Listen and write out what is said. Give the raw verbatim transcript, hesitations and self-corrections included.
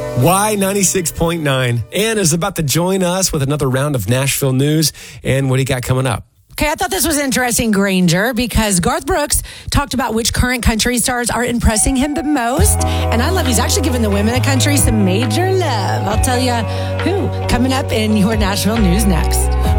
Y ninety-six point nine. Ann is about to join us with another round of Nashville news. And what do you got coming up? Okay, I thought this was interesting, Granger, because Garth Brooks talked about which current country stars are impressing him the most. And I love he's actually giving the women of country some major love. I'll tell you who coming up in your Nashville news next.